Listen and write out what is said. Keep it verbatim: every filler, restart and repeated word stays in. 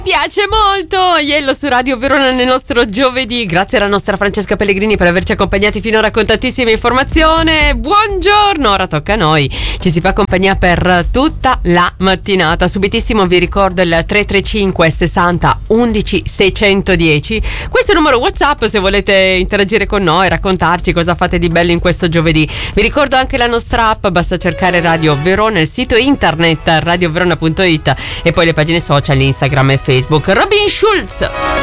Piace molto Iello su Radio Verona nel nostro giovedì. Grazie alla nostra Francesca Pellegrini per averci accompagnati finora con tantissime informazioni. Buongiorno, ora tocca a noi. Ci si fa compagnia per tutta la mattinata. Subitissimo vi ricordo il tre tre cinque sessanta undici seicentodieci. Questo è il numero WhatsApp se volete interagire con noi, raccontarci cosa fate di bello in questo giovedì. Vi ricordo anche la nostra app, basta cercare Radio Verona, il sito internet radioverona punto it e poi le pagine social Instagram e Facebook. Robin Schulz.